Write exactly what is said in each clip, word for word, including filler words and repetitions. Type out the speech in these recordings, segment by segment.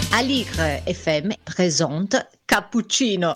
Aligre F M présente Cappuccino.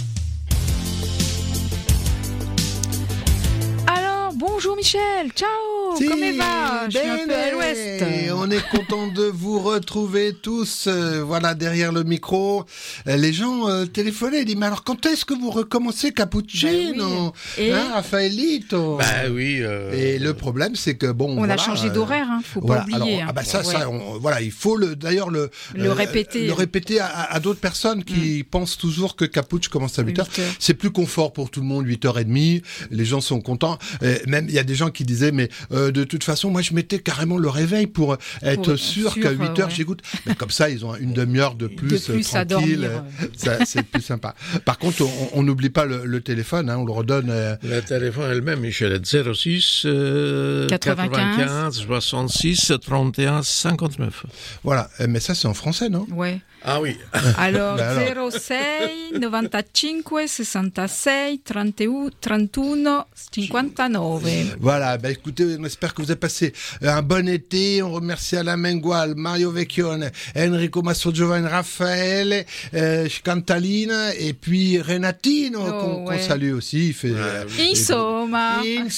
Alors, bonjour Michel, ciao, si, comment va? Je suis un peu à l'ouest. On est content de vous retrouver tous, euh, voilà, derrière le micro. Euh, les gens euh, téléphonaient, ils disent, mais alors quand est-ce que vous recommencez Cappuccino? Ben oui. Et hein, Raffaellito? Bah oui. Euh... Et le problème, c'est que bon, on voilà, a changé d'horaire, hein, faut voilà, pas oublier. alors, hein. ah bah ça, ouais. ça, on, voilà, il faut le, d'ailleurs le, le euh, répéter, le répéter à, à d'autres personnes qui mm. pensent toujours que Cappucci commence à huit heures. C'est plus confort pour tout le monde, huit heures trente. Les gens sont contents. Et même il y a des gens qui disaient, mais euh, de toute façon, moi je mettais carrément le réveil pour être pour sûr, sûr qu'à huit heures ouais. j'écoute. Mais comme ça, ils ont une demi-heure de plus, de plus euh, à tranquille. dormir. Ça, c'est plus sympa. Par contre, on n'oublie pas le, le téléphone, hein, on le redonne. Euh... Le téléphone elle-même, Michel, est zéro six euh, quatre-vingt-quinze soixante-six trente et un cinquante-neuf. Voilà, mais ça c'est en français, non? Ouais. Ah oui. Alors, zéro six novantacinque sessantasei trentuno trentuno cinquantanove. Voilà, bah écoutez, on espère que vous avez passé un bon été. On remercie Alain Mengual, Mario Vecchione, Enrico Mastrogiovanni, Raffaele, euh, Cantalina et puis Renatino oh, qu'on, ouais. qu'on salue aussi. Il fait, ouais, euh, oui. Insomma.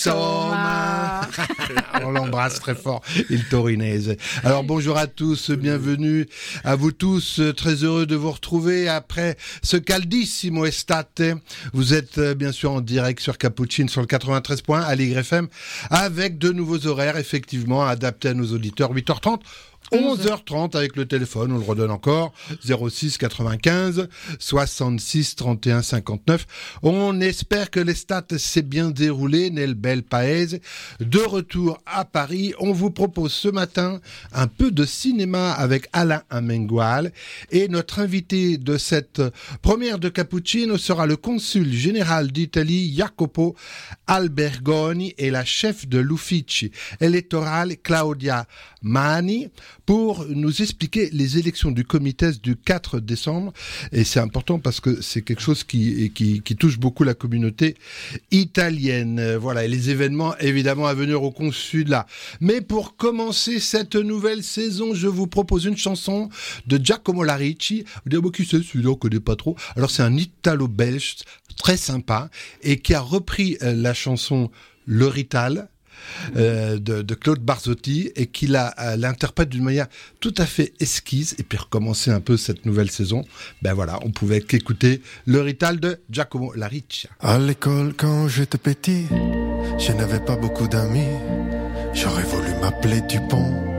Insomma. On l'embrasse très fort, il torinese. Alors bonjour à tous, bienvenue à vous tous. Très heureux de vous retrouver après ce caldissimo estate. Vous êtes bien sûr en direct sur Cappuccino sur le quatre-vingt-treize point un Aligre F M avec de nouveaux horaires effectivement adaptés à nos auditeurs. huit heures trente onze heures trente avec le téléphone, on le redonne encore, zéro six quatre-vingt-quinze soixante-six trente et un cinquante-neuf. On espère que les stats s'est bien déroulé nel bel paese. De retour à Paris, on vous propose ce matin un peu de cinéma avec Alain Amengual et notre invité de cette première de Cappuccino sera le consul général d'Italie Jacopo Albergoni et la chef de l'Ufficio Elettorale Claudia Mani pour nous expliquer les élections du Comites du quatre décembre. Et c'est important parce que c'est quelque chose qui, qui, qui touche beaucoup la communauté italienne. Voilà, et les événements évidemment à venir au consulat. Mais pour commencer cette nouvelle saison, je vous propose une chanson de Giacomo Laricci. Vous dites, qui c'est celui-là, on ne connaît pas trop. Alors c'est un italo-belge très sympa et qui a repris euh, la chanson Le Rital. Euh, de, de Claude Barzotti et qui la, euh, l'interprète d'une manière tout à fait esquisse et puis recommencer un peu cette nouvelle saison. Ben voilà, on pouvait qu'écouter le Rital de Giacomo Laricci. À l'école quand j'étais petit, je n'avais pas beaucoup d'amis. J'aurais voulu m'appeler Dupont